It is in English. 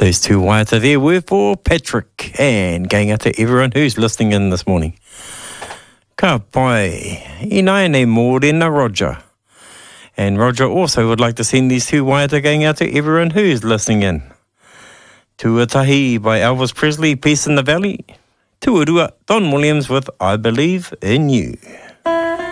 Those two waiata there were for Patrick, and going out to everyone who's listening in this morning. Ka pai, I nai nei mōrena Roger. And Roger also would like to send these two waiata going out to everyone who's listening in. Tuatahi by Elvis Presley, Peace in the Valley. Tuarua, Don Williams with I Believe in You.